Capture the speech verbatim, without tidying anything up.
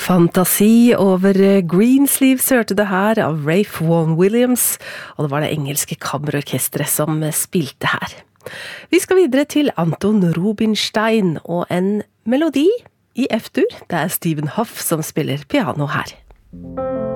Fantasi over Greensleeves hørte det her av Ralph Vaughan Williams, og det var det engelske kammerorkestret som spilte her. Vi skal videre til Anton Rubinstein og en melodi i F-dur. Det er Stephen Hoff som spiller piano her.